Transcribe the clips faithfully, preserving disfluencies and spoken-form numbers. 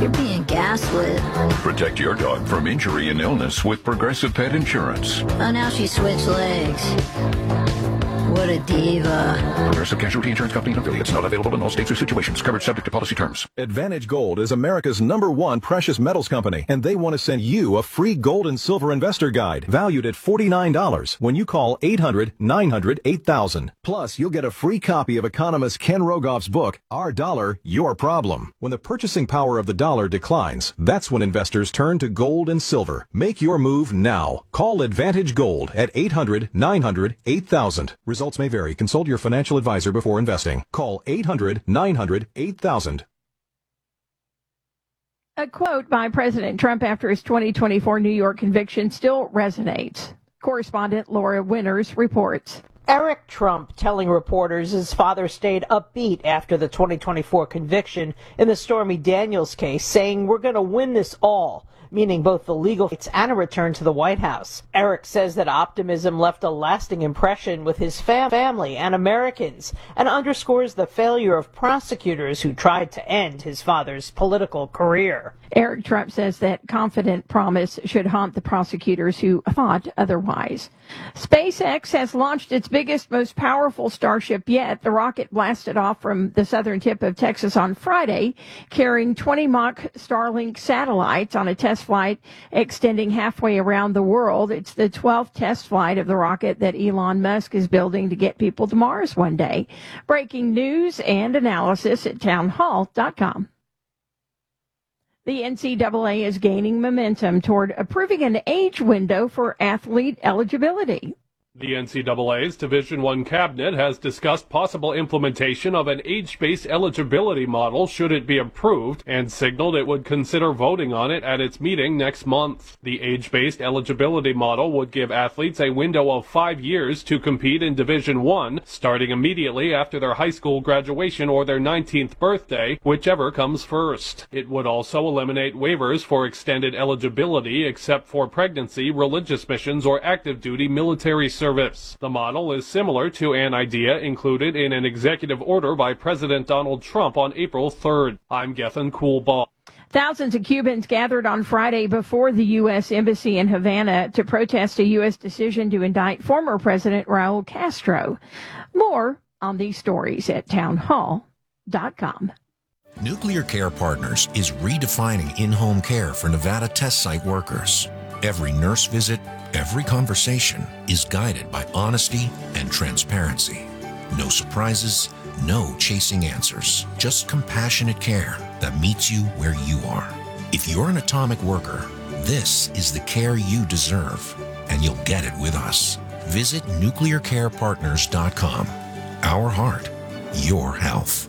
You're being gaslit. Protect your dog from injury and illness with Progressive Pet Insurance. Oh, now she switched legs. What a diva. Progressive Casualty Insurance Company and affiliates. Not available in all states or situations. Coverage subject to policy terms. Advantage Gold is America's number one precious metals company, and they want to send you a free gold and silver investor guide valued at forty-nine dollars when you call eight hundred, nine hundred, eight thousand. Plus, you'll get a free copy of economist Ken Rogoff's book, Our Dollar, Your Problem. When the purchasing power of the dollar declines, that's when investors turn to gold and silver. Make your move now. Call Advantage Gold at eight hundred, nine hundred, eight thousand. Results may vary. Consult your financial advisor before investing. Call eight hundred, nine hundred, eight thousand. A quote by President Trump after his twenty twenty-four New York conviction still resonates. Correspondent Laura Winters reports. Eric Trump telling reporters his father stayed upbeat after the twenty twenty-four conviction in the Stormy Daniels case, saying, "We're going to win this all," meaning both the legal rights and a return to the White House. Eric says that optimism left a lasting impression with his fam- family and Americans, and underscores the failure of prosecutors who tried to end his father's political career. Eric Trump says that confident promise should haunt the prosecutors who thought otherwise. SpaceX has launched its biggest, most powerful Starship yet. The rocket blasted off from the southern tip of Texas on Friday, carrying twenty Mach Starlink satellites on a test flight extending halfway around the world. It's the twelfth test flight of the rocket that Elon Musk is building to get people to Mars one day. Breaking news and analysis at town hall dot com. The N C double A is gaining momentum toward approving an age window for athlete eligibility. The N C double A's Division one cabinet has discussed possible implementation of an age-based eligibility model should it be approved, and signaled it would consider voting on it at its meeting next month. The age-based eligibility model would give athletes a window of five years to compete in Division one, starting immediately after their high school graduation or their nineteenth birthday, whichever comes first. It would also eliminate waivers for extended eligibility except for pregnancy, religious missions, or active duty military service. Service. The model is similar to an idea included in an executive order by President Donald Trump on April third. I'm Gethin Coolbaugh. Thousands of Cubans gathered on Friday before the U S Embassy in Havana to protest a U S decision to indict former President Raul Castro. More on these stories at town hall dot com. Nuclear Care Partners is redefining in-home care for Nevada test site workers. Every nurse visit, every conversation is guided by honesty and transparency. No surprises, no chasing answers, just compassionate care that meets you where you are. If you're an atomic worker, this is the care you deserve, and you'll get it with us. Visit nuclear care partners dot com. Our heart, your health.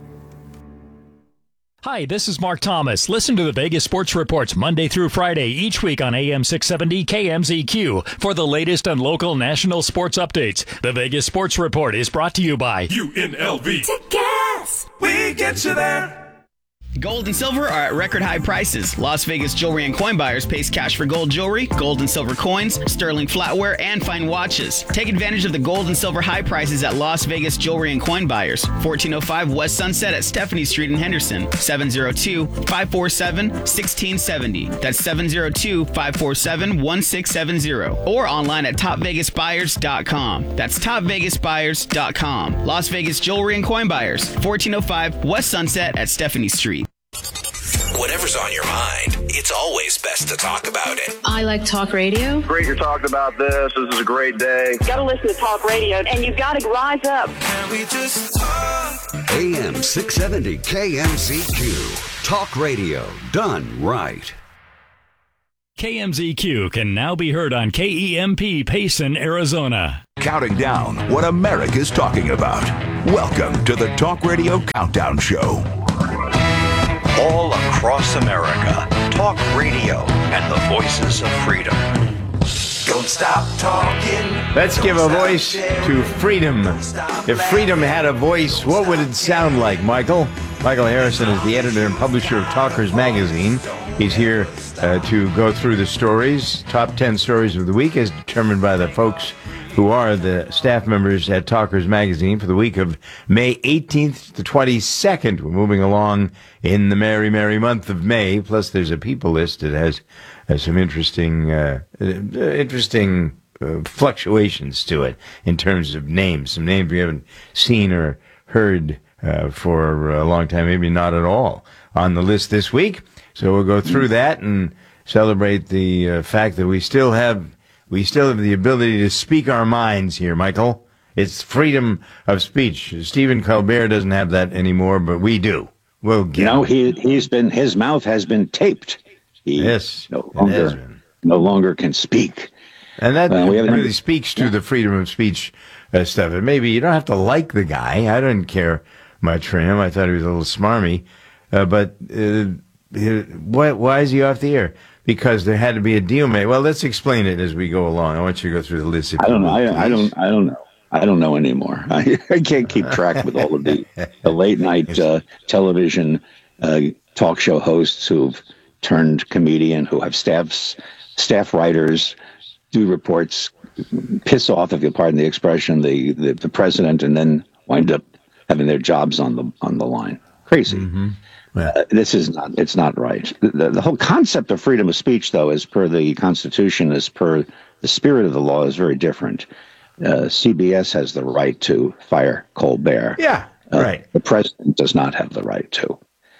Hi, this is Mark Thomas. Listen to the Vegas Sports Reports Monday through Friday each week on A M six seventy K M Z Q for the latest on local national sports updates. The Vegas Sports Report is brought to you by U N L V. Tickets! We get you there. Gold and silver are at record high prices. Las Vegas Jewelry and Coin Buyers pays cash for gold jewelry, gold and silver coins, sterling flatware, and fine watches. Take advantage of the gold and silver high prices at Las Vegas Jewelry and Coin Buyers. fourteen oh five West Sunset at Stephanie Street in Henderson. seven oh two, five four seven, one six seven oh. That's seven oh two, five four seven, one six seven oh. Or online at top vegas buyers dot com. That's top vegas buyers dot com. Las Vegas Jewelry and Coin Buyers. fourteen oh five West Sunset at Stephanie Street. Whatever's on your mind, it's always best to talk about it. I like talk radio. Great you're talking about this. This is a great day. Got to listen to talk radio, and you've got to rise up. Can we just talk? A M six seventy K M Z Q. Talk radio done right. K M Z Q can now be heard on K E M P Payson, Arizona. Counting down what America's talking about. Welcome to the Talk Radio Countdown Show. All across America, talk radio and the voices of freedom. Don't stop talking. Let's give a voice to freedom. If freedom had a voice, what would it sound like, Michael? Michael Harrison is the editor and publisher of Talkers Magazine. He's here uh, to go through the stories, top ten stories of the week as determined by the folks who are the staff members at Talkers Magazine for the week of May eighteenth to twenty-second. We're moving along in the merry, merry month of May. Plus, there's a people list that has, has some interesting, uh, uh, interesting uh, fluctuations to it in terms of names. Some names we haven't seen or heard uh, for a long time, maybe not at all, on the list this week. So we'll go through that and celebrate the uh, fact that we still have we still have the ability to speak our minds here, Michael. It's freedom of speech. Stephen Colbert doesn't have that anymore, but we do. We'll get. No, he he's been his mouth has been taped. He yes, no longer no longer can speak, and that uh, really number, speaks to yeah. the freedom of speech uh, stuff. And maybe you don't have to like the guy. I didn't care much for him. I thought he was a little smarmy, uh, but uh, why why is he off the air? Because there had to be a deal made. Well, let's explain it as we go along. I want you to go through the list. I don't know. I, I don't. I don't know. I don't know anymore. I, I can't keep track with all of the, the late night uh, television uh, talk show hosts who've turned comedian, who have staffs, staff writers, do reports, piss off, if you'll pardon the expression, the, the, the president, and then wind up having their jobs on the on the line. Crazy. Mm-hmm. Yeah. Uh, this is not, it's not right. The, the whole concept of freedom of speech, though, as per the Constitution, as per the spirit of the law, is very different. Uh, C B S has the right to fire Colbert. Yeah, uh, right. The president does not have the right to.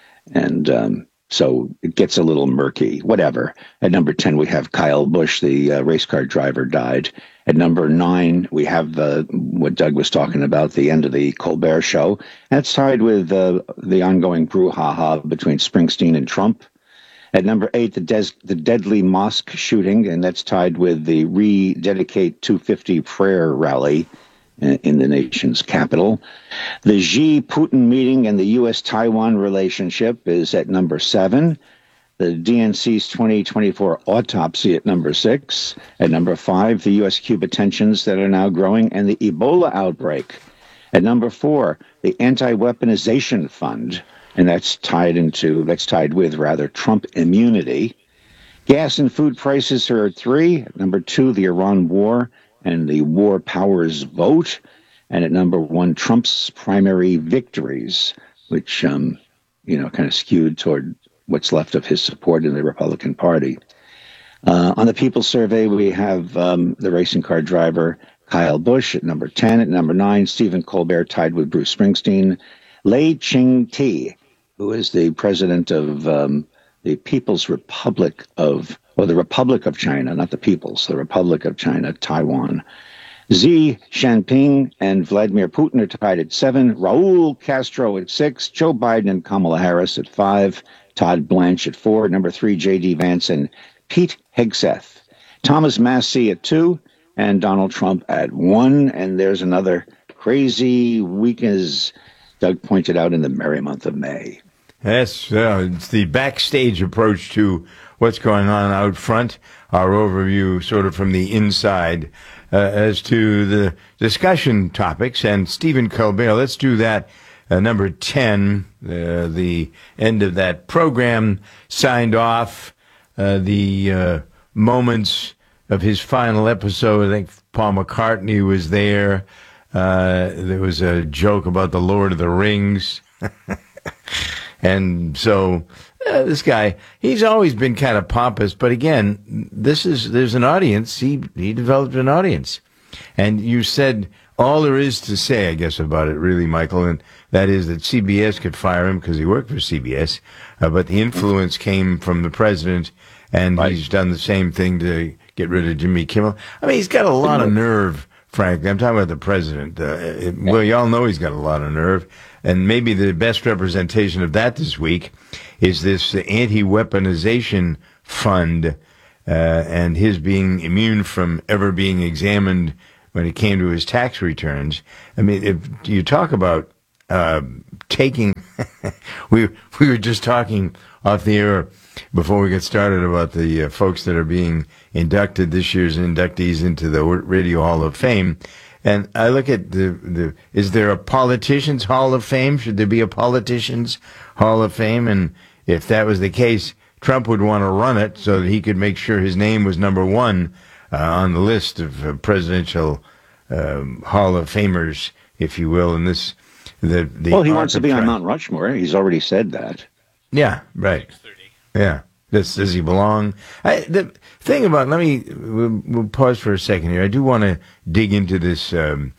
And um, so it gets a little murky. Whatever. At number ten, we have Kyle Busch, the uh, race car driver, died. At number nine, we have uh, what Doug was talking about, the end of the Colbert show. That's tied with uh, the ongoing brouhaha between Springsteen and Trump. At number eight, the, des- the deadly mosque shooting, and that's tied with the Rededicate two fifty prayer rally in, in the nation's capital. The Xi-Putin meeting and the U S Taiwan relationship is at number seven. The D N C's twenty twenty-four autopsy at number six. At number five, the U S Cuba tensions that are now growing, and the Ebola outbreak. At number four, the anti-weaponization fund, and that's tied into that's tied with rather Trump immunity. Gas and food prices are at three. At number two, the Iran war and the war powers vote, and at number one, Trump's primary victories, which um, you know kind of skewed toward what's left of his support in the Republican Party. Uh, on the People's Survey, we have um, the racing car driver Kyle Busch at number ten. At number nine, Stephen Colbert tied with Bruce Springsteen. Lei Ching-te, who is the president of um, the People's Republic of, or the Republic of China, not the People's, the Republic of China, Taiwan. Xi Jinping and Vladimir Putin are tied at seven. Raul Castro at six. Joe Biden and Kamala Harris at five. Todd Blanche at four. Number three, J D Vance and Pete Hegseth. Thomas Massie at two. And Donald Trump at one. And there's another crazy week, as Doug pointed out, in the merry month of May. Yes, uh, it's the backstage approach to what's going on out front. Our overview sort of from the inside uh, as to the discussion topics. And Stephen Colbert, let's do that. Uh, number ten, uh, the end of that program, signed off uh, the uh, moments of his final episode. I think Paul McCartney was there. Uh, there was a joke about the Lord of the Rings. And so uh, this guy, he's always been kind of pompous. But again, this is there's an audience. He he developed an audience. And you said all there is to say, I guess, about it, really, Michael, and that is that C B S could fire him because he worked for C B S. Uh, but the influence came from the president, and right. he's done the same thing to get rid of Jimmy Kimmel. I mean, he's got a lot of nerve, frankly. I'm talking about the president. Uh, it, well, y'all know he's got a lot of nerve. And maybe the best representation of that this week is this anti-weaponization fund uh, and his being immune from ever being examined when it came to his tax returns. I mean, if you talk about uh, taking, we we were just talking off the air before we get started about the uh, folks that are being inducted, this year's inductees into the Radio Hall of Fame. And I look at the, the, is there a Politicians Hall of Fame? Should there be a Politicians Hall of Fame? And if that was the case, Trump would want to run it so that he could make sure his name was number one uh, on the list of uh, presidential um, Hall of Famers, if you will, in this. The, the well, he wants to be on tri- Mount Rushmore. He's already said that. Yeah, right. Yeah. Does, does he belong? I, the thing about, let me, we'll, we'll pause for a second here. I do want to dig into this um,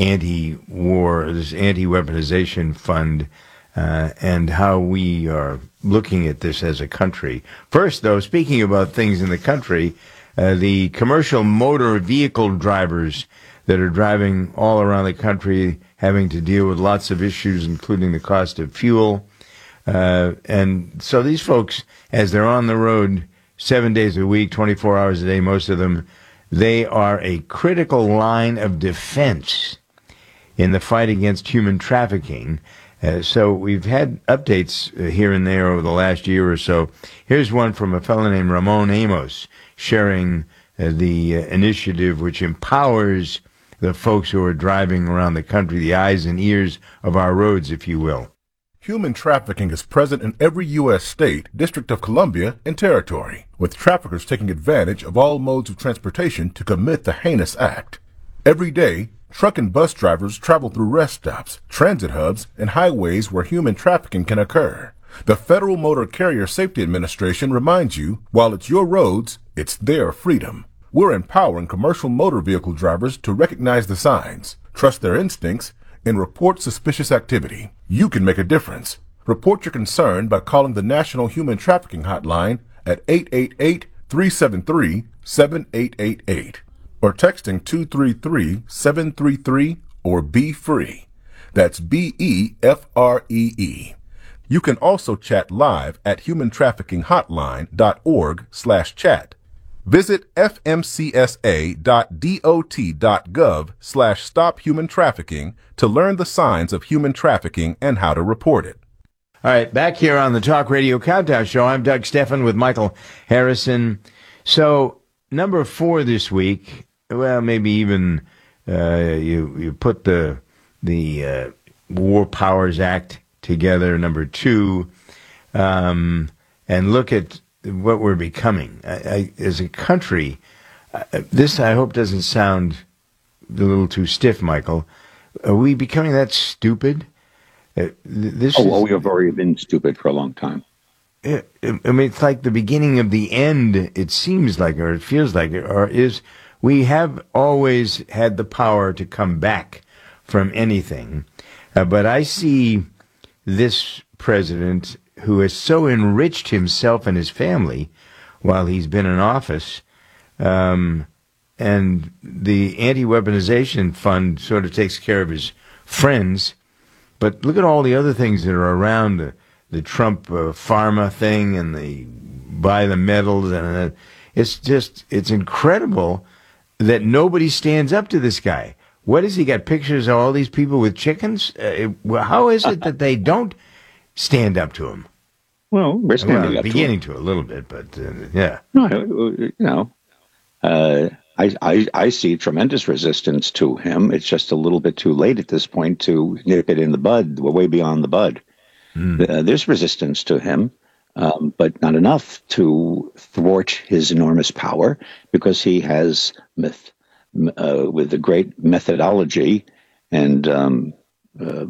anti-war, this anti-weaponization fund, uh, and how we are looking at this as a country. First, though, speaking about things in the country, uh, the commercial motor vehicle drivers that are driving all around the country having to deal with lots of issues, including the cost of fuel. Uh, and so these folks, as they're on the road seven days a week, twenty-four hours a day, most of them, they are a critical line of defense in the fight against human trafficking. Uh, so we've had updates uh, here and there over the last year or so. Here's one from a fellow named Ramon Amos sharing uh, the uh, initiative which empowers the folks who are driving around the country, the eyes and ears of our roads, if you will. Human trafficking is present in every U S state, District of Columbia, and territory, with traffickers taking advantage of all modes of transportation to commit the heinous act. Every day, truck and bus drivers travel through rest stops, transit hubs, and highways where human trafficking can occur. The Federal Motor Carrier Safety Administration reminds you, while it's your roads, it's their freedom. We're empowering commercial motor vehicle drivers to recognize the signs, trust their instincts, and report suspicious activity. You can make a difference. Report your concern by calling the National Human Trafficking Hotline at eight eight eight, three seven three, seven eight eight eight or texting two three three, seven three three or Be Free. That's B E F R E E. You can also chat live at human trafficking hotline dot org slash chat. Visit f m c s a dot dot dot gov slash stop human trafficking to learn the signs of human trafficking and how to report it. All right, back here on the Talk Radio Countdown Show, I'm Doug Stephan with Michael Harrison. So, number four this week, well, maybe even uh, you you put the the uh, War Powers Act together, number two, um, and look at what we're becoming I, I, as a country. Uh, this, I hope, doesn't sound a little too stiff, Michael. Are we becoming that stupid? Uh, this oh, is, well, we have already been stupid for a long time. It, I mean, it's like the beginning of the end, it seems like, or it feels like it, or is, we have always had the power to come back from anything. Uh, but I see this president who has so enriched himself and his family while he's been in office, um, and the anti-weaponization fund sort of takes care of his friends. But look at all the other things that are around the, the Trump uh, pharma thing and the buy the medals, and uh, it's just, it's incredible that nobody stands up to this guy. What has he got, pictures of all these people with chickens? Uh, it, how is it that they don't stand up to him? Well, we're standing well, up beginning to, to a little bit, but uh, yeah. No, you know, uh, I, I I see tremendous resistance to him. It's just a little bit too late at this point to nip it in the bud. We're way beyond the bud. Mm. Uh, there's resistance to him, um, but not enough to thwart his enormous power, because he has myth, uh, with a great methodology and um, uh,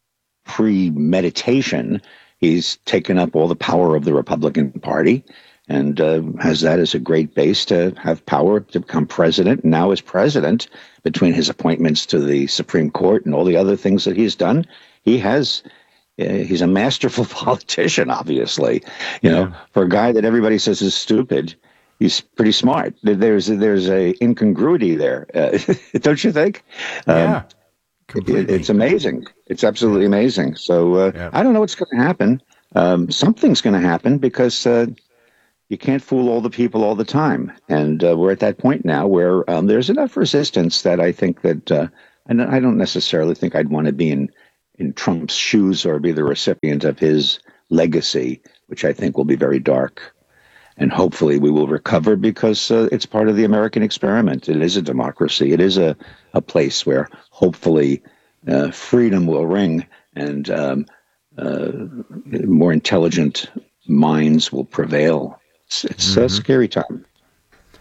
premeditation. He's taken up all the power of the Republican Party and uh, has that as a great base to have power to become president. And now as president, between his appointments to the Supreme Court and all the other things that he's done, he has, uh, he's a masterful politician, obviously. You know, yeah. For a guy that everybody says is stupid, he's pretty smart. There's, there's a incongruity there, uh, don't you think? Yeah. Um, It, it's amazing. It's absolutely amazing. So uh, yeah. I don't know what's going to happen. Um, something's going to happen, because uh, you can't fool all the people all the time. And uh, we're at that point now where um, there's enough resistance that I think that, uh, and I don't necessarily think I'd want to be in, in Trump's shoes or be the recipient of his legacy, which I think will be very dark. And hopefully we will recover, because uh, it's part of the American experiment. It is a democracy. It is a, a place where hopefully uh, freedom will ring, and um, uh, more intelligent minds will prevail. It's, it's mm-hmm. a scary time.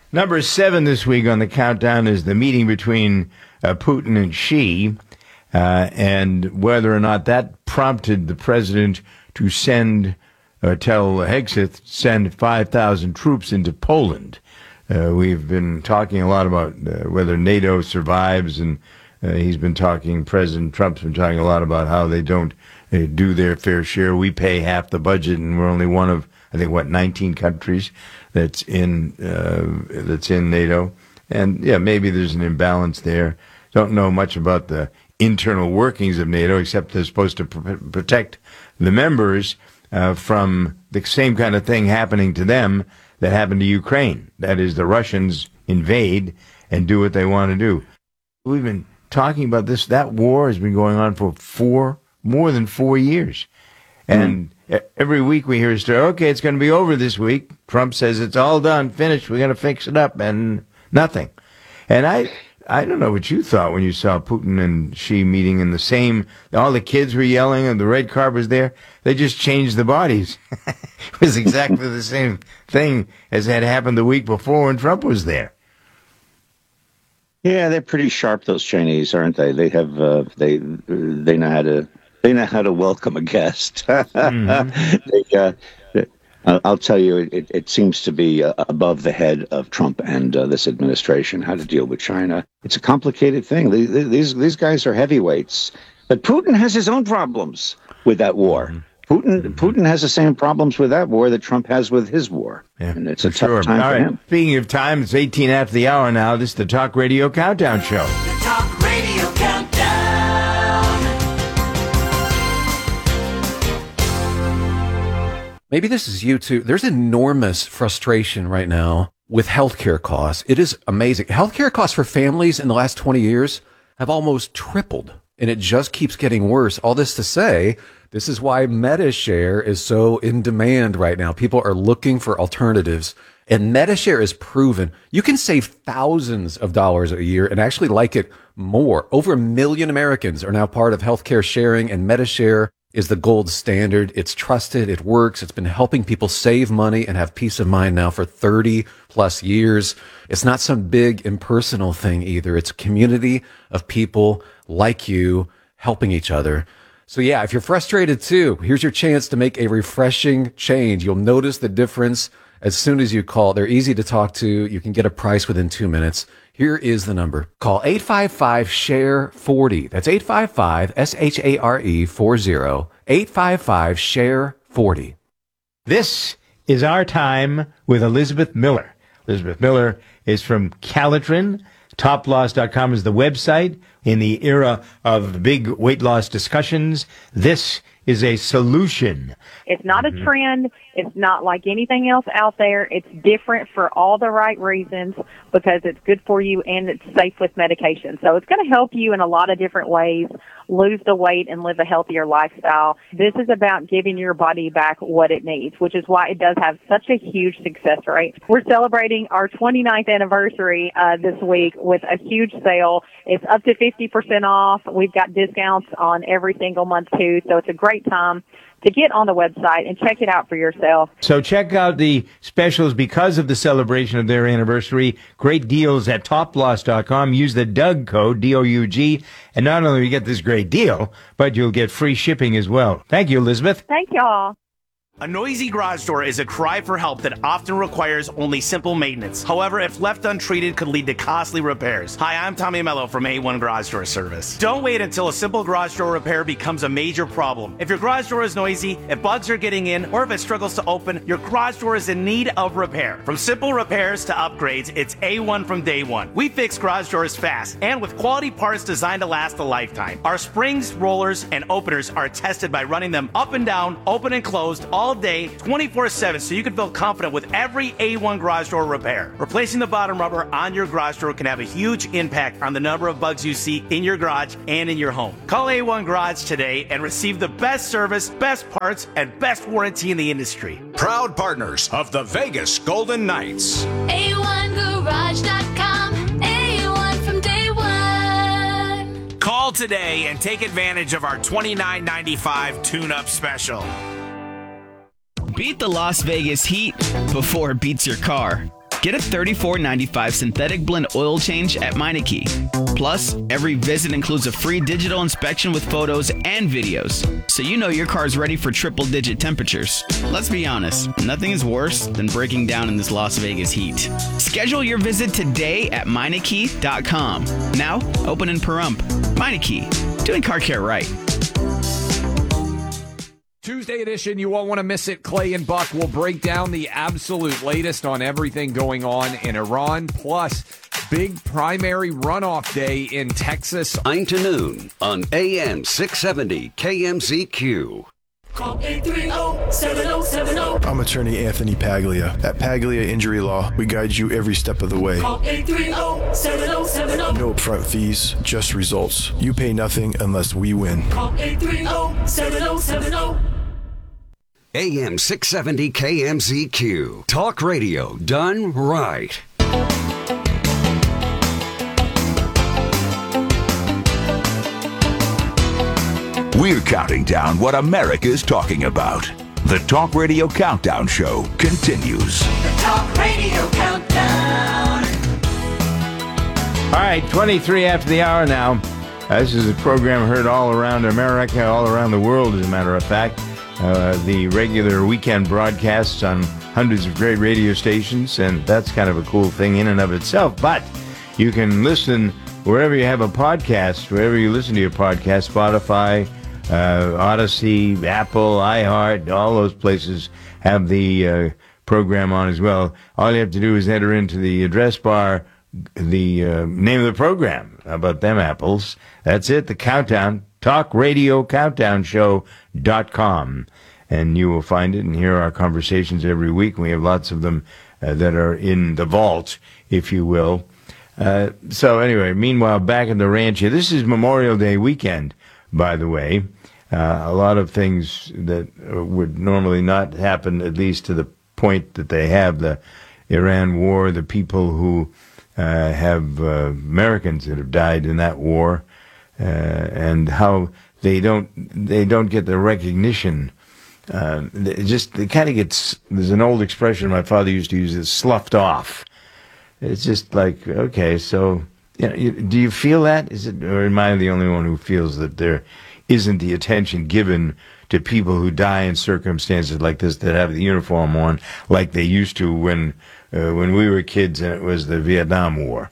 Number seven this week on the countdown is the meeting between uh, Putin and Xi, uh, and whether or not that prompted the president to send, uh, tell Hegseth, send five thousand troops into Poland. Uh, we've been talking a lot about uh, whether NATO survives, and uh, he's been talking, President Trump's been talking a lot about how they don't uh, do their fair share. We pay half the budget, and we're only one of, I think, what, nineteen countries that's in uh, that's in NATO. And, yeah, maybe there's an imbalance there. Don't know much about the internal workings of NATO, except they're supposed to pr- protect the members uh, from the same kind of thing happening to them that happened to Ukraine. That is, the Russians invade and do what they want to do. We've been talking about this. That war has been going on for four, more than four years. And mm. every week we hear a story, okay, it's going to be over this week. Trump says it's all done, finished, we're going to fix it up, and nothing. And I I don't know what you thought when you saw Putin and Xi meeting in the same, all the kids were yelling and the red carpet was there. They just changed the bodies. It was exactly the same thing as had happened the week before when Trump was there. Yeah, they're pretty sharp, those Chinese, aren't they? They have uh, they they know how to they know how to welcome a guest. Mm-hmm. they, uh, I'll tell you, it, it seems to be uh, above the head of Trump and uh, this administration how to deal with China. It's a complicated thing. These these guys are heavyweights, but Putin has his own problems with that war. Mm-hmm. Putin mm-hmm. Putin has the same problems with that war that Trump has with his war, yeah, and it's a tough sure. time All for right. him. Speaking of time, it's eighteen after the hour now. This is the Talk Radio Countdown Show. The Talk Radio Countdown. Maybe this is you too. There's enormous frustration right now with healthcare costs. It is amazing. Healthcare costs for families in the last twenty years have almost tripled, and it just keeps getting worse. All this to say, this is why MediShare is so in demand right now. People are looking for alternatives, and MediShare is proven. You can save thousands of dollars a year and actually like it more. Over a million Americans are now part of healthcare sharing, and MediShare is the gold standard. It's trusted. It works. It's been helping people save money and have peace of mind now for thirty plus years. It's not some big impersonal thing either. It's a community of people like you helping each other. So yeah, if you're frustrated too, here's your chance to make a refreshing change. You'll notice the difference as soon as you call. They're easy to talk to. You can get a price within two minutes. Here is the number. Call eight five five, S H A R E, forty. That's eight five five, S H A R E, forty. eight five five, S H A R E, forty. This is Our Time with Elizabeth Miller. Elizabeth Miller is from Calitrin. top loss dot com is the website. In the era of big weight loss discussions, this is a solution. It's not a trend. It's not like anything else out there. It's different for all the right reasons because it's good for you and it's safe with medication. So it's going to help you in a lot of different ways lose the weight and live a healthier lifestyle. This is about giving your body back what it needs, which is why it does have such a huge success rate. We're celebrating our twenty-ninth anniversary uh, this week with a huge sale. It's up to fifty percent off. We've got discounts on every single month too, so it's a great time to get on the website and check it out for yourself. So check out the specials because of the celebration of their anniversary. Great deals at top loss dot com. Use the Doug code, D O U G, and not only will you get this great deal, but you'll get free shipping as well. Thank you, Elizabeth. Thank y'all. A noisy garage door is a cry for help that often requires only simple maintenance. However, if left untreated, could lead to costly repairs. Hi, I'm Tommy Mello from A one Garage Door Service. Don't wait until a simple garage door repair becomes a major problem. If your garage door is noisy, if bugs are getting in, or if it struggles to open, your garage door is in need of repair. From simple repairs to upgrades, it's A one from day one. We fix garage doors fast and with quality parts designed to last a lifetime. Our springs, rollers, and openers are tested by running them up and down, open and closed, all all day, twenty-four seven, so you can feel confident with every A one garage door repair. Replacing the bottom rubber on your garage door can have a huge impact on the number of bugs you see in your garage and in your home. Call A one Garage today and receive the best service, best parts, and best warranty in the industry. Proud partners of the Vegas Golden Knights. A one garage dot com. A one from day one. Call today and take advantage of our twenty-nine ninety-five tune-up special. Beat the Las Vegas heat before it beats your car. Get a thirty-four ninety-five synthetic blend oil change at Meineke. Plus, every visit includes a free digital inspection with photos and videos, so you know your car's ready for triple-digit temperatures. Let's be honest, nothing is worse than breaking down in this Las Vegas heat. Schedule your visit today at Meineke dot com. Now, open in Pahrump. Meineke, doing car care right. Tuesday edition, you won't want to miss it. Clay and Buck will break down the absolute latest on everything going on in Iran, plus big primary runoff day in Texas. nine to noon on A M six seventy K M Z Q. Call eight three zero, seven zero seven zero. I'm attorney Anthony Paglia. At Paglia Injury Law, we guide you every step of the way. Call eight three zero, seven zero seven zero. No upfront fees, just results. You pay nothing unless we win. Call eight three zero, seven zero seven zero. A M six seventy K M Z Q. Talk radio done right. We're counting down what America's talking about. The Talk Radio Countdown Show continues. The Talk Radio Countdown. All right, twenty-three after the hour now. Uh, this is a program heard all around America, all around the world, as a matter of fact. Uh, the regular weekend broadcasts on hundreds of great radio stations, and that's kind of a cool thing in and of itself. But you can listen wherever you have a podcast, wherever you listen to your podcast, Spotify, uh, Odyssey, Apple, iHeart, all those places have the uh, program on as well. All you have to do is enter into the address bar the uh, name of the program. How about them apples? That's it, the countdown. talk radio countdown show dot com, and you will find it and hear our conversations every week. We have lots of them uh, that are in the vault, if you will. Uh, so anyway, meanwhile, back in the ranch here, this is Memorial Day weekend, by the way. Uh, a lot of things that uh, would normally not happen, at least to the point that they have, the Iran war, the people who uh, have uh, Americans that have died in that war, uh, and how they don't they don't get the recognition. Uh, it just it kind of gets. There's an old expression my father used to use: "Is sloughed off." It's just like, okay, so you know, you, do you feel that? Is it, or am I the only one who feels that there isn't the attention given to people who die in circumstances like this, that have the uniform on, like they used to when uh, when we were kids and it was the Vietnam War?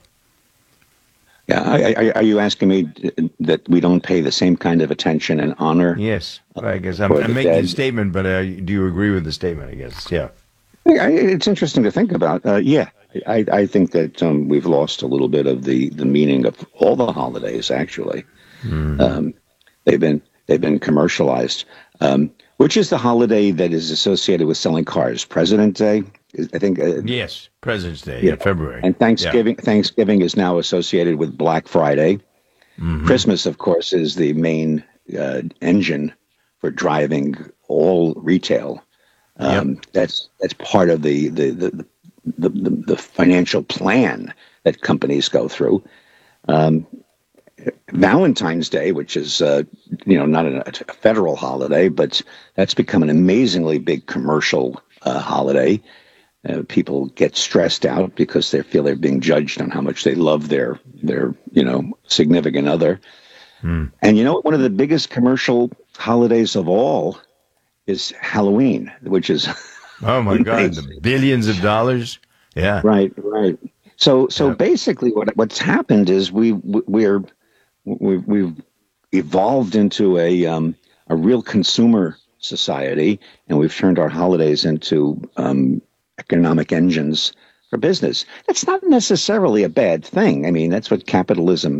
Yeah, I, I, are you asking me that we don't pay the same kind of attention and honor? Yes, I guess I'm, I'm making dead? a statement, but uh, do you agree with the statement? I guess, yeah. yeah it's interesting to think about. Uh, yeah, I, I think that um, we've lost a little bit of the, the meaning of all the holidays. Actually, mm-hmm. um, they've been they've been commercialized. Um, which is the holiday that is associated with selling cars? President's Day, I think. Uh, yes, President's Day, yeah, in February. And Thanksgiving. Yeah. Thanksgiving is now associated with Black Friday. Mm-hmm. Christmas, of course, is the main uh, engine for driving all retail. Um, yep. That's that's part of the the, the the the the financial plan that companies go through. Um, Valentine's Day, which is, uh, you know, not a, a federal holiday, but that's become an amazingly big commercial uh, holiday. Uh, people get stressed out because they feel they're being judged on how much they love their, their you know, significant other. Mm. And, you know, one of the biggest commercial holidays of all is Halloween, which is... Oh, my God, the billions of dollars. Yeah. Right, right. So so yeah. basically what what's happened is we, we're... We've, we've evolved into a um, a real consumer society, and we've turned our holidays into um, economic engines for business. That's not necessarily a bad thing. I mean, that's what capitalism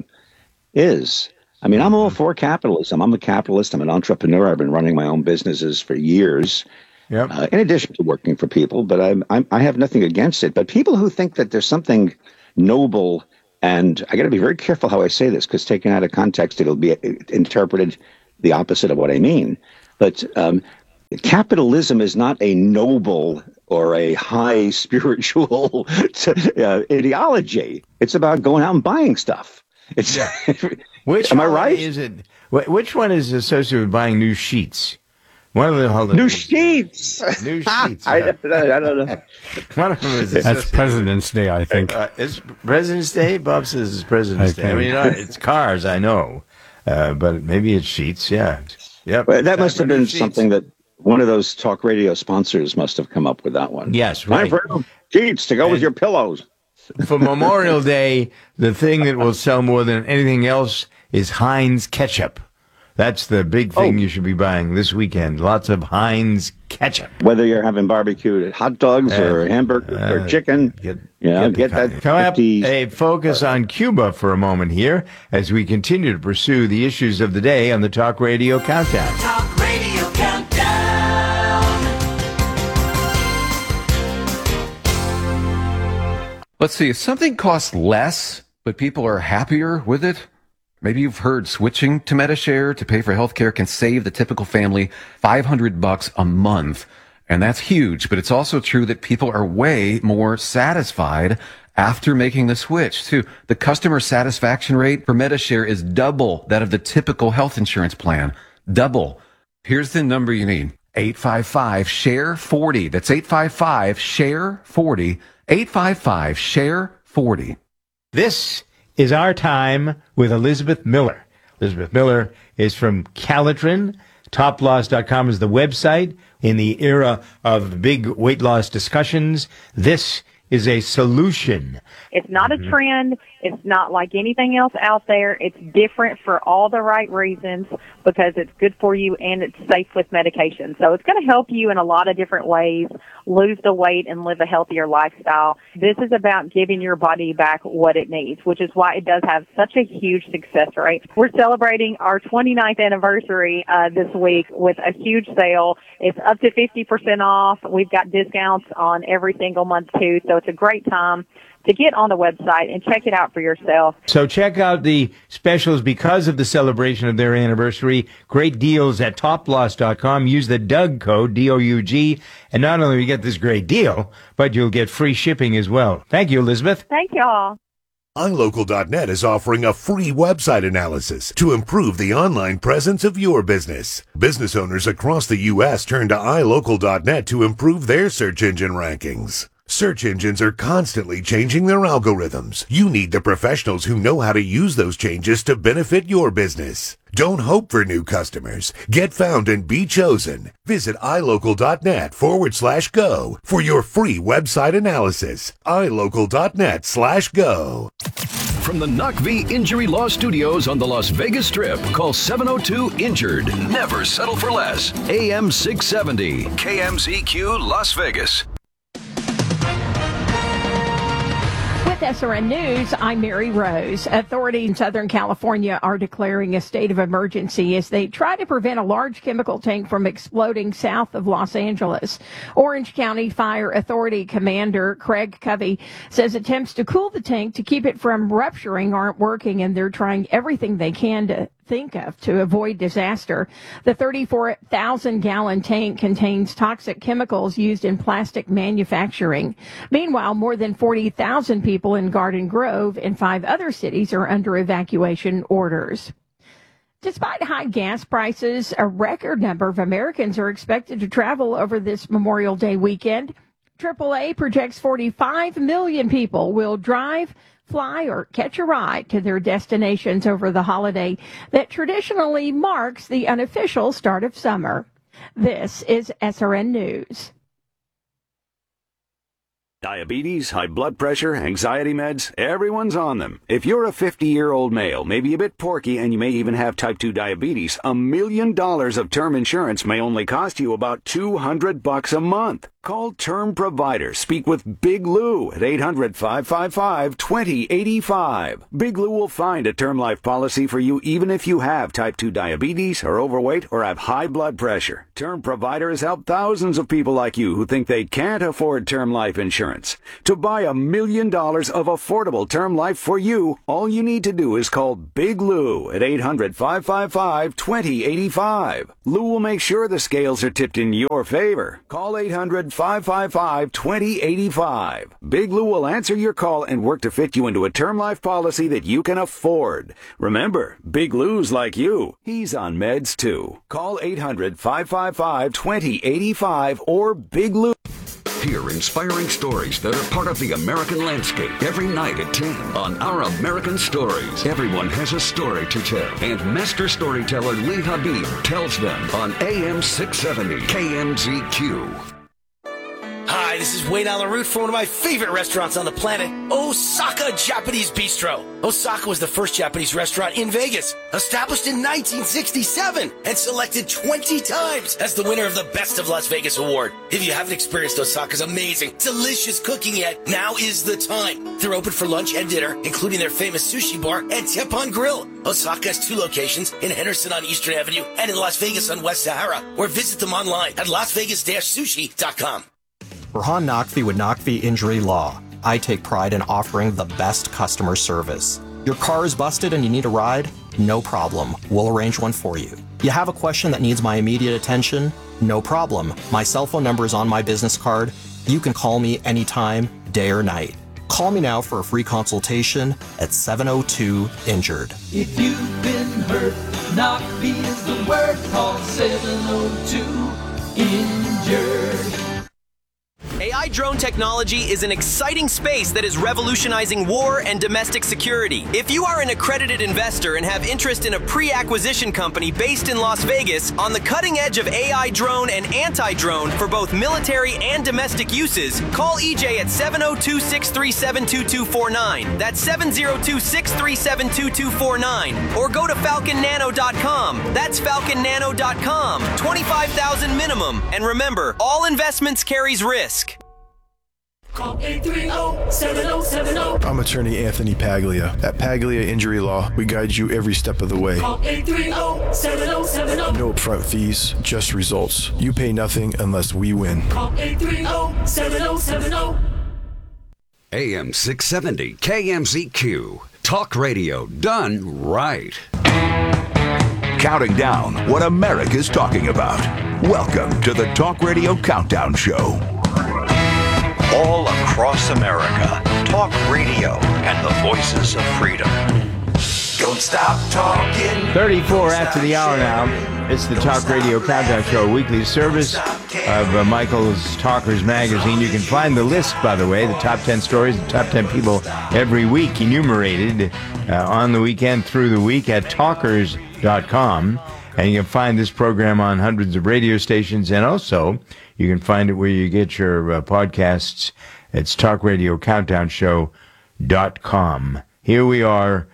is. I mean, I'm all for capitalism. I'm a capitalist. I'm an entrepreneur. I've been running my own businesses for years, yep. uh, in addition to working for people. But I'm, I'm, I have nothing against it. But people who think that there's something noble, and I got to be very careful how I say this, because taken out of context, it'll be interpreted the opposite of what I mean. But um, capitalism is not a noble or a high spiritual uh, ideology. It's about going out and buying stuff. It's yeah. Which am I right? Is it? Which one is associated with buying new sheets? One of the hold on. New sheets. New sheets. I, don't know, I don't know. One of them is That's President's Day, I think. Uh, it's President's Day. Bob says it's President's Day. I mean, you know, it's cars, I know, uh, but maybe it's sheets. Yeah. Yep. Well, that must have been sheets. something that one of those talk radio sponsors must have come up with that one. Yes, Time right. for sheets to go And with your pillows. For Memorial Day, the thing that will sell more than anything else is Heinz ketchup. That's the big thing Oh. you should be buying this weekend. Lots of Heinz ketchup. Whether you're having barbecued hot dogs Uh, or hamburger uh, or chicken, get, you know, get, get that Come up, fifty a focus on Cuba for a moment here as we continue to pursue the issues of the day on the Talk Radio Countdown. Talk Radio Countdown. Let's see, if something costs less, but people are happier with it, maybe you've heard switching to Medishare to pay for healthcare can save the typical family five hundred bucks a month. And that's huge, but it's also true that people are way more satisfied after making the switch too. The customer satisfaction rate for Medishare is double that of the typical health insurance plan. Double. Here's the number you need. eight five five, share forty. That's eight five five, share forty. eight five five, share forty. This is Our Time with Elizabeth Miller. Elizabeth Miller is from Calitrin. top loss dot com is the website. In the era of big weight loss discussions, this is a solution. It's not a trend. It's not like anything else out there. It's different for all the right reasons because it's good for you and it's safe with medication. So it's going to help you in a lot of different ways lose the weight and live a healthier lifestyle. This is about giving your body back what it needs, which is why it does have such a huge success rate. We're celebrating our twenty-ninth anniversary uh, this week with a huge sale. It's up to fifty percent off. We've got discounts on every single month too, so it's a great time to get on the website and check it out for yourself. So check out the specials because of the celebration of their anniversary. Great deals at top loss dot com. Use the Doug code, D O U G, and not only will you get this great deal, but you'll get free shipping as well. Thank you, Elizabeth. Thank y'all. i local dot net is offering a free website analysis to improve the online presence of your business. Business owners across the U S turn to i local dot net to improve their search engine rankings. Search engines are constantly changing their algorithms. You need the professionals who know how to use those changes to benefit your business. Don't hope for new customers. Get found and be chosen. Visit i local dot net forward slash go for your free website analysis. i local dot net slash go. From the N U C V Injury Law Studios on the Las Vegas Strip, call seven oh two injured. Never settle for less. A M six seventy, K M Z Q Las Vegas. With S R N News, I'm Mary Rose. Authorities in Southern California are declaring a state of emergency as they try to prevent a large chemical tank from exploding south of Los Angeles. Orange County Fire Authority Commander Craig Covey says attempts to cool the tank to keep it from rupturing aren't working, and they're trying everything they can to think of to avoid disaster. The thirty-four thousand gallon tank contains toxic chemicals used in plastic manufacturing. Meanwhile, more than forty thousand people in Garden Grove and five other cities are under evacuation orders. Despite high gas prices, a record number of Americans are expected to travel over this Memorial Day weekend. triple A projects forty-five million people will drive, fly, or catch a ride to their destinations over the holiday that traditionally marks the unofficial start of summer. This is S R N News. Diabetes, high blood pressure, anxiety meds, everyone's on them. If you're a fifty-year-old male, maybe a bit porky, and you may even have type two diabetes, a million dollars of term insurance may only cost you about two hundred bucks a month. Call Term Provider. Speak with Big Lou at eight hundred, five five five, two zero eight five. Big Lou will find a term life policy for you even if you have type two diabetes, are overweight, or have high blood pressure. Term Provider has helped thousands of people like you who think they can't afford term life insurance. To buy a million dollars of affordable term life for you, all you need to do is call Big Lou at eight hundred, five five five, two zero eight five. Lou will make sure the scales are tipped in your favor. Call eight hundred, five five five, two zero eight five. Big Lou will answer your call and work to fit you into a term life policy that you can afford. Remember, Big Lou's like you. He's on meds too. Call eight hundred, five five five, two zero eight five or Big Lou. Hear inspiring stories that are part of the American landscape every night at ten on Our American Stories. Everyone has a story to tell, and master storyteller Lee Habib tells them on A M six seventy K M Z Q. Hi, this is Wayne Allen Root for one of my favorite restaurants on the planet, Osaka Japanese Bistro. Osaka was the first Japanese restaurant in Vegas, established in nineteen sixty-seven and selected twenty times as the winner of the Best of Las Vegas award. If you haven't experienced Osaka's amazing, delicious cooking yet, now is the time. They're open for lunch and dinner, including their famous sushi bar and Teppanyaki Grill. Osaka has two locations in Henderson on Eastern Avenue and in Las Vegas on West Sahara, or visit them online at las vegas dash sushi dot com. Burhan Naqvi with Naqvi Injury Law. I take pride in offering the best customer service. Your car is busted and you need a ride? No problem. We'll arrange one for you. You have a question that needs my immediate attention? No problem. My cell phone number is on my business card. You can call me anytime, day or night. Call me now for a free consultation at seven oh two injured. If you've been hurt, Naqvi is the word. Call seven oh two injured. A I drone technology is an exciting space that is revolutionizing war and domestic security. If you are an accredited investor and have interest in a pre-acquisition company based in Las Vegas on the cutting edge of A I drone and anti-drone for both military and domestic uses, call E J at seven oh two, six three seven, two two four nine. That's seven oh two, six three seven, two two four nine. Or go to falcon nano dot com. That's falcon nano dot com. twenty-five thousand minimum. And remember, all investments carries risk. Call eight three zero, seven zero seven zero. I'm attorney Anthony Paglia. At Paglia Injury Law, we guide you every step of the way. Call eight three zero, seven zero seven zero. No upfront fees, just results. You pay nothing unless we win. Call eight three zero, seven zero seven zero. A M six seventy K M Z Q. Talk radio done right. Counting down what America's talking about. Welcome to the Talk Radio Countdown Show. All across America, talk radio and the voices of freedom. Don't stop talking. thirty-four after the hour now. It's the Talk Radio Countdown Show, a weekly service of uh, Michael's Talkers Magazine. You can find the list, by the way, the top ten stories, the top ten people every week enumerated uh, on the weekend through the week at talkers dot com. And you can find this program on hundreds of radio stations, and also you can find it where you get your uh, podcasts. It's talk radio countdown show dot com. Here we are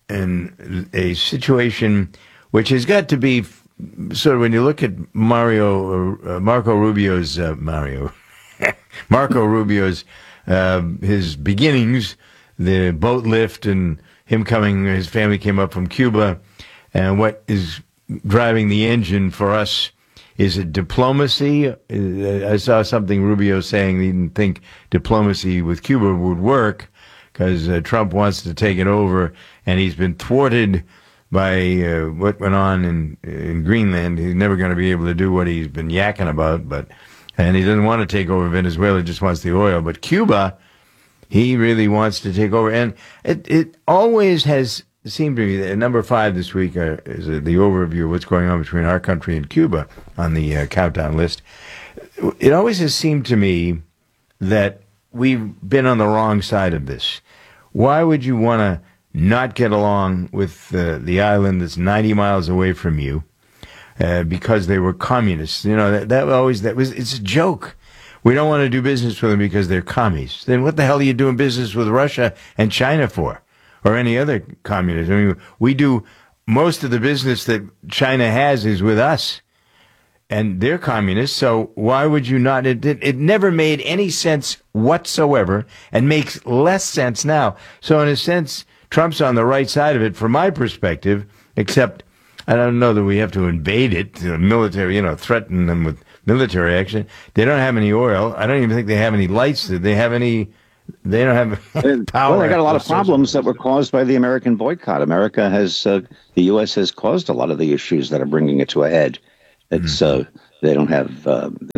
in a situation which has got to be sort of, when you look at Mario, uh, Marco Rubio's, uh, Mario, Marco Rubio's, uh, his beginnings, the boat lift and him coming, his family came up from Cuba, and what is driving the engine for us. Is it diplomacy? I saw something Rubio saying he didn't think diplomacy with Cuba would work because uh, Trump wants to take it over, and he's been thwarted by uh, what went on in, in Greenland. He's never going to be able to do what he's been yakking about, but and he doesn't want to take over Venezuela, just wants the oil. But Cuba, he really wants to take over, and it, it always has seemed to me that number five this week uh, is uh, the overview of what's going on between our country and Cuba on the uh, countdown list. It always has seemed to me that we've been on the wrong side of this. Why would you want to not get along with uh, the island that's ninety miles away from you uh, because they were communists? You know, that, that always, that was, it's a joke. We don't want to do business with them because they're commies. Then what the hell are you doing business with Russia and China for? Or any other communist? I mean, we do, most of the business that China has is with us. And they're communists, so why would you not? It, it, it never made any sense whatsoever and makes less sense now. So in a sense, Trump's on the right side of it from my perspective, except I don't know that we have to invade it, the military, you know, threaten them with military action. They don't have any oil. I don't even think they have any lights. Do they have any? They don't have power. Well, they got a lot of problems that were caused by the American boycott. America has, uh, the U S has caused a lot of the issues that are bringing it to a head. It's mm-hmm. uh, they don't have uh, they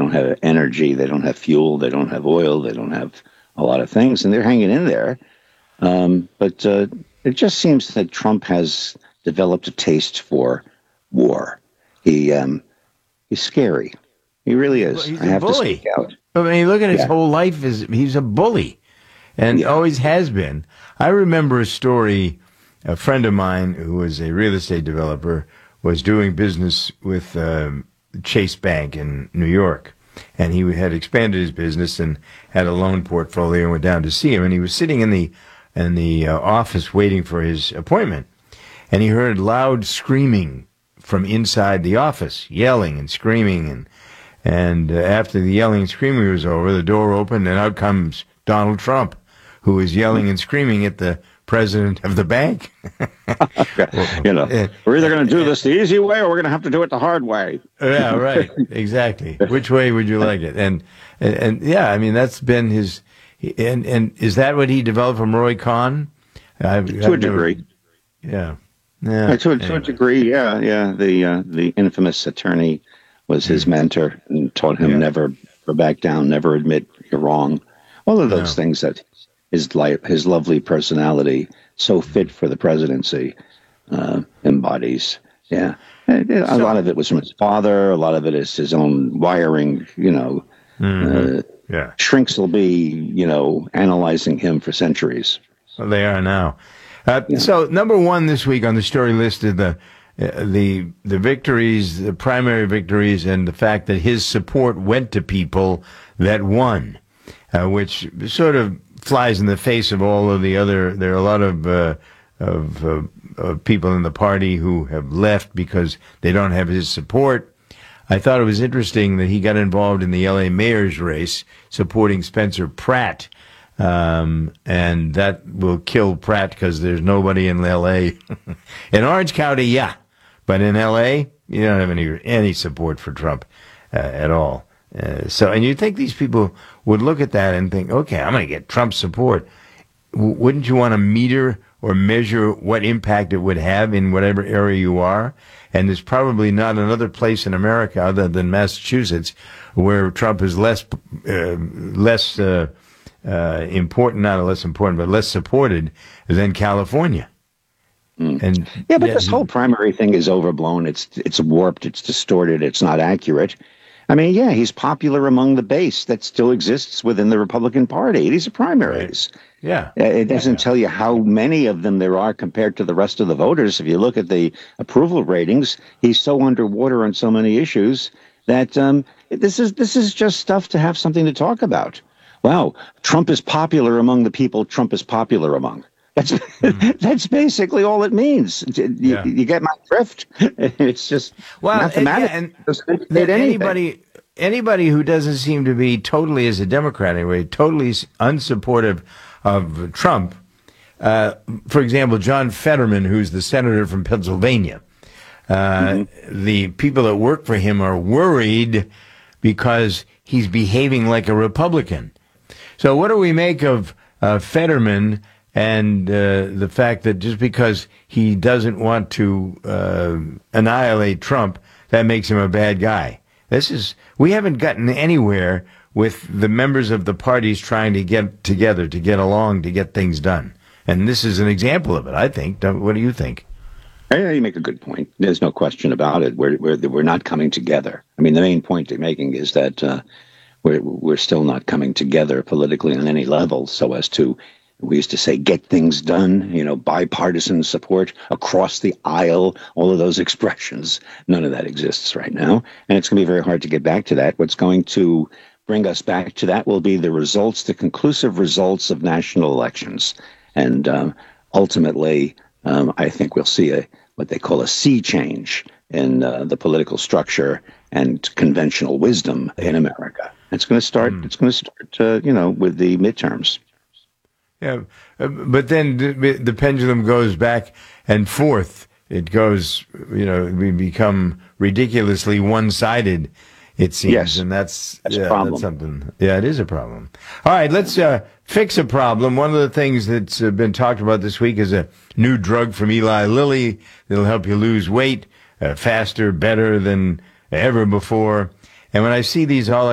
They don't have energy. They don't have fuel. They don't have oil. They don't have a lot of things, and they're hanging in there. Um, but uh, it just seems that Trump has developed a taste for war. He um, he's scary. He really is. He's I a have bully. to speak out. I mean, look at his Yeah. whole life. Is he's a bully, and Yeah. always has been. I remember a story. A friend of mine who was a real estate developer was doing business with um, Chase Bank in New York, and he had expanded his business and had a loan portfolio and went down to see him. And he was sitting in the in the uh, office waiting for his appointment, and he heard loud screaming from inside the office, yelling and screaming. And and uh, after the yelling and screaming was over, the door opened, and out comes Donald Trump, who was yelling and screaming at the president of the bank. You know, we're either going to do this the easy way or we're going to have to do it the hard way. Yeah, right. Exactly. Which way would you like it? And, and and yeah, I mean that's been his. And and is that what he developed from Roy Cohn? I've, To I've a never- degree. Yeah. Yeah. Uh, to, a, to a Anyway. degree, yeah, yeah. The uh, the infamous attorney was his mentor and taught him Yeah. never, never back down, never admit you're wrong. All of those No. things that his life, his lovely personality, so fit for the presidency, uh, embodies. Yeah, And, uh, a lot of it was from his father. A lot of it is his own wiring. You know, Mhm. uh, Yeah. shrinks will be, you know, analyzing him for centuries. Well, they are now. Uh, So number one this week on the story list is the uh, the the victories, the primary victories, and the fact that his support went to people that won, uh, which sort of flies in the face of all of the other. There are a lot of uh, of, uh, of people in the party who have left because they don't have his support. I thought it was interesting that he got involved in the L A mayor's race, supporting Spencer Pratt. Um, and that will kill Pratt because there's nobody in L A. In Orange County, yeah. But in L A, you don't have any any support for Trump uh, at all. Uh, so, and you'd think these people would look at that and think, okay, I'm going to get Trump's support. W- wouldn't you want to meter or measure what impact it would have in whatever area you are? And there's probably not another place in America other than Massachusetts where Trump is less uh, less uh, uh, important, not less important, but less supported than California. And Yeah, but this whole primary thing is overblown. It's it's warped. It's distorted. It's not accurate. I mean, yeah, he's popular among the base that still exists within the Republican Party. These are primaries. Yeah. Uh, It doesn't tell you how many of them there are compared to the rest of the voters. If you look at the approval ratings, he's so underwater on so many issues that um, this is this is just stuff to have something to talk about. Wow, Trump is popular among the people Trump is popular among. That's that's basically all it means. You, Yeah. you get my drift. It's just Well, and, yeah, mathematics. and doesn't that fit anything. anybody anybody who doesn't seem to be totally, as a Democrat anyway, totally s- unsupportive of Trump. Uh, for example, John Fetterman, who's the senator from Pennsylvania, uh, the people that work for him are worried because he's behaving like a Republican. So, what do we make of uh, Fetterman? And uh, the fact that just because he doesn't want to uh, annihilate Trump, that makes him a bad guy. This is we haven't gotten anywhere with the members of the parties trying to get together, to get along, to get things done. And this is an example of it, I think. Don't- What do you think? Yeah, you make a good point. There's no question about it. We're we're we're not coming together. I mean, the main point they're making is that uh, we're we're still not coming together politically on any level, so as to. We used to say, get things done, you know, bipartisan support across the aisle, all of those expressions. None of that exists right now. And it's going to be very hard to get back to that. What's going to bring us back to that will be the results, the conclusive results of national elections. And um, ultimately, um, I think we'll see a what they call a sea change in uh, the political structure and conventional wisdom in America. It's going to start, it's going to start, uh, you know, with the midterms. Yeah, uh, but then the, the pendulum goes back and forth. It goes, you know, we become ridiculously one-sided, it seems, Yes. and that's That's a yeah, problem. that's something. Yeah, it is a problem. All right, let's uh, fix a problem. One of the things that's uh, been talked about this week is a new drug from Eli Lilly that'll help you lose weight uh, faster, better than ever before. And when I see these, all